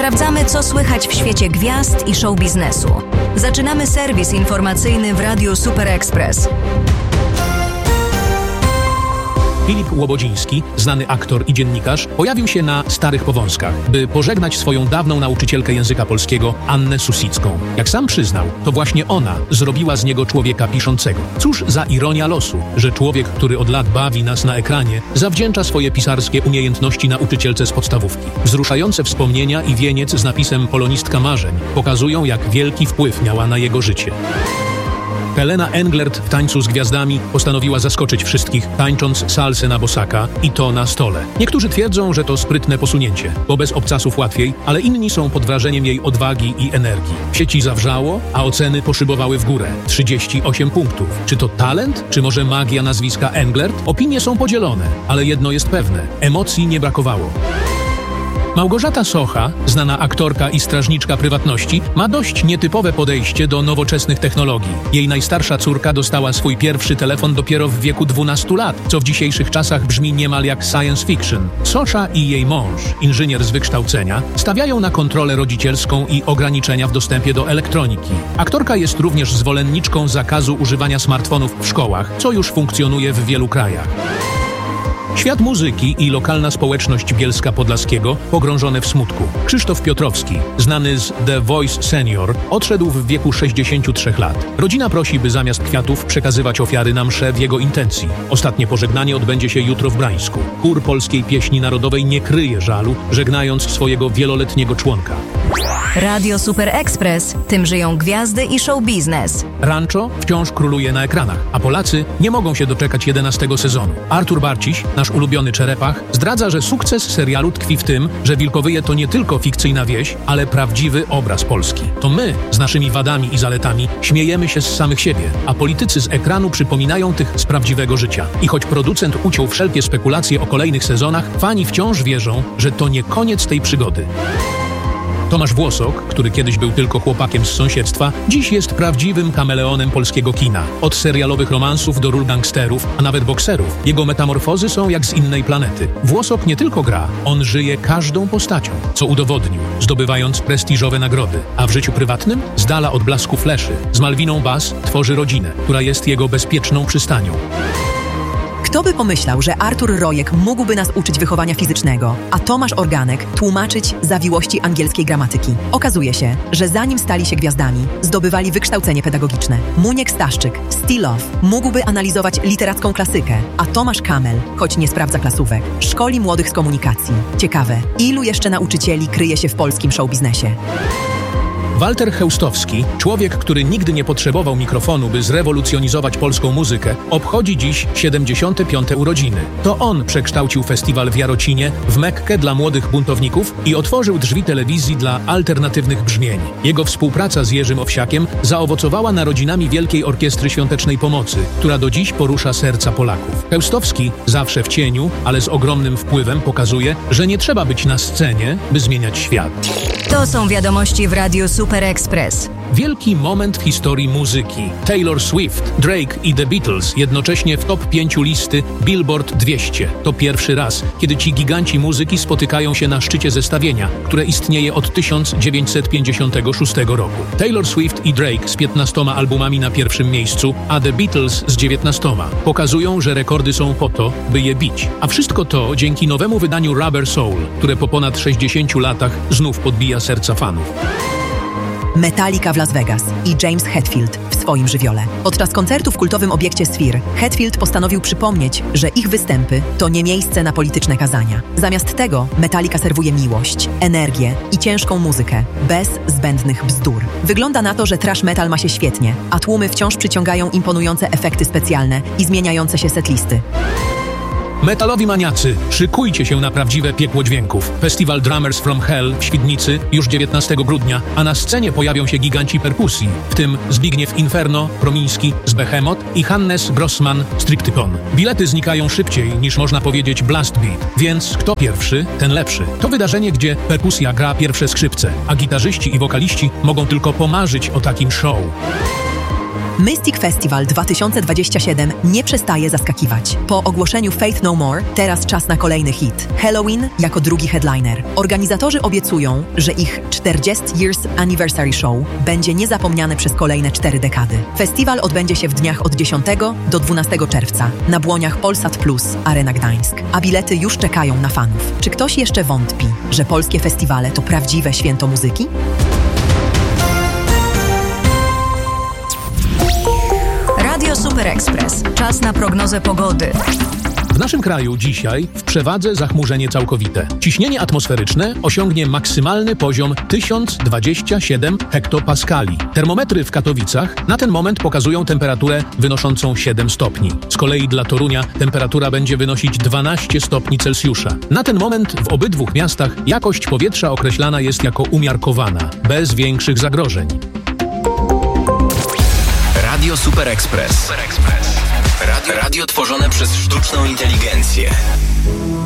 Sprawdzamy, co słychać w świecie gwiazd i show biznesu. Zaczynamy serwis informacyjny w Radiu Super Express. Filip Łobodziński, znany aktor i dziennikarz, pojawił się na Starych Powązkach, by pożegnać swoją dawną nauczycielkę języka polskiego, Annę Susicką. Jak sam przyznał, to właśnie ona zrobiła z niego człowieka piszącego. Cóż za ironia losu, że człowiek, który od lat bawi nas na ekranie, zawdzięcza swoje pisarskie umiejętności nauczycielce z podstawówki. Wzruszające wspomnienia i wieniec z napisem Polonistka marzeń pokazują, jak wielki wpływ miała na jego życie. Helena Englert w Tańcu z Gwiazdami postanowiła zaskoczyć wszystkich, tańcząc salsę na bosaka i to na stole. Niektórzy twierdzą, że to sprytne posunięcie, bo bez obcasów łatwiej, ale inni są pod wrażeniem jej odwagi i energii. W sieci zawrzało, a oceny poszybowały w górę. 38 punktów. Czy to talent, czy może magia nazwiska Englert? Opinie są podzielone, ale jedno jest pewne. Emocji nie brakowało. Małgorzata Socha, znana aktorka i strażniczka prywatności, ma dość nietypowe podejście do nowoczesnych technologii. Jej najstarsza córka dostała swój pierwszy telefon dopiero w wieku 12 lat, co w dzisiejszych czasach brzmi niemal jak science fiction. Sosza i jej mąż, inżynier z wykształcenia, stawiają na kontrolę rodzicielską i ograniczenia w dostępie do elektroniki. Aktorka jest również zwolenniczką zakazu używania smartfonów w szkołach, co już funkcjonuje w wielu krajach. Świat muzyki i lokalna społeczność Bielska Podlaskiego pogrążone w smutku. Krzysztof Piotrowski, znany z The Voice Senior, odszedł w wieku 63 lat. Rodzina prosi, by zamiast kwiatów przekazywać ofiary na mszę w jego intencji. Ostatnie pożegnanie odbędzie się jutro w Brańsku. Chór Polskiej Pieśni Narodowej nie kryje żalu, żegnając swojego wieloletniego członka. Radio Super Express, tym żyją gwiazdy i show biznes. Rancho wciąż króluje na ekranach, a Polacy nie mogą się doczekać 11 sezonu. Artur Barciś, nasz ulubiony czerepach, zdradza, że sukces serialu tkwi w tym, że Wilkowyje to nie tylko fikcyjna wieś, ale prawdziwy obraz Polski. To my, z naszymi wadami i zaletami, śmiejemy się z samych siebie, a politycy z ekranu przypominają tych z prawdziwego życia. I choć producent uciął wszelkie spekulacje o kolejnych sezonach, fani wciąż wierzą, że to nie koniec tej przygody. Tomasz Włosok, który kiedyś był tylko chłopakiem z sąsiedztwa, dziś jest prawdziwym kameleonem polskiego kina. Od serialowych romansów do ról gangsterów, a nawet bokserów. Jego metamorfozy są jak z innej planety. Włosok nie tylko gra, on żyje każdą postacią, co udowodnił, zdobywając prestiżowe nagrody. A w życiu prywatnym, z dala od blasku fleszy, z Malwiną Bass tworzy rodzinę, która jest jego bezpieczną przystanią. Kto by pomyślał, że Artur Rojek mógłby nas uczyć wychowania fizycznego, a Tomasz Organek tłumaczyć zawiłości angielskiej gramatyki. Okazuje się, że zanim stali się gwiazdami, zdobywali wykształcenie pedagogiczne. Muniek Staszczyk, Stilow, mógłby analizować literacką klasykę, a Tomasz Kamel, choć nie sprawdza klasówek, szkoli młodych z komunikacji. Ciekawe, ilu jeszcze nauczycieli kryje się w polskim showbiznesie? Walter Chełstowski, człowiek, który nigdy nie potrzebował mikrofonu, by zrewolucjonizować polską muzykę, obchodzi dziś 75. urodziny. To on przekształcił festiwal w Jarocinie w Mekkę dla młodych buntowników i otworzył drzwi telewizji dla alternatywnych brzmień. Jego współpraca z Jerzym Owsiakiem zaowocowała narodzinami Wielkiej Orkiestry Świątecznej Pomocy, która do dziś porusza serca Polaków. Chełstowski, zawsze w cieniu, ale z ogromnym wpływem, pokazuje, że nie trzeba być na scenie, by zmieniać świat. To są wiadomości w Radiu Super Express. Wielki moment w historii muzyki. Taylor Swift, Drake i The Beatles jednocześnie w top 5 listy Billboard 200. To pierwszy raz, kiedy ci giganci muzyki spotykają się na szczycie zestawienia, które istnieje od 1956 roku. Taylor Swift i Drake z 15 albumami na pierwszym miejscu, a The Beatles z 19. Pokazują, że rekordy są po to, by je bić. A wszystko to dzięki nowemu wydaniu Rubber Soul, które po ponad 60 latach znów podbija serca fanów. Metallica w Las Vegas i James Hetfield w swoim żywiole. Podczas koncertu w kultowym obiekcie Sphere Hetfield postanowił przypomnieć, że ich występy to nie miejsce na polityczne kazania. Zamiast tego Metallica serwuje miłość, energię i ciężką muzykę, bez zbędnych bzdur. Wygląda na to, że thrash metal ma się świetnie, a tłumy wciąż przyciągają imponujące efekty specjalne i zmieniające się setlisty. Metalowi maniacy, szykujcie się na prawdziwe piekło dźwięków. Festiwal Drummers from Hell w Świdnicy już 19 grudnia, a na scenie pojawią się giganci perkusji, w tym Zbigniew Inferno, Promiński z Behemoth i Hannes Grossman z Triptykon. Bilety znikają szybciej niż można powiedzieć blast beat, więc kto pierwszy, ten lepszy. To wydarzenie, gdzie perkusja gra pierwsze skrzypce, a gitarzyści i wokaliści mogą tylko pomarzyć o takim show. Mystic Festival 2027 nie przestaje zaskakiwać. Po ogłoszeniu Faith No More teraz czas na kolejny hit. Halloween jako drugi headliner. Organizatorzy obiecują, że ich 40 Years Anniversary Show będzie niezapomniane przez kolejne 4 dekady. Festiwal odbędzie się w dniach od 10 do 12 czerwca na błoniach Polsat Plus Arena Gdańsk, a bilety już czekają na fanów. Czy ktoś jeszcze wątpi, że polskie festiwale to prawdziwe święto muzyki? Radio Super Express. Czas na prognozę pogody. W naszym kraju dzisiaj w przewadze zachmurzenie całkowite. Ciśnienie atmosferyczne osiągnie maksymalny poziom 1027 hektopaskali. Termometry w Katowicach na ten moment pokazują temperaturę wynoszącą 7 stopni. Z kolei dla Torunia temperatura będzie wynosić 12 stopni Celsjusza. Na ten moment w obydwu miastach jakość powietrza określana jest jako umiarkowana, bez większych zagrożeń. Radio Super Express. Radio tworzone przez sztuczną inteligencję.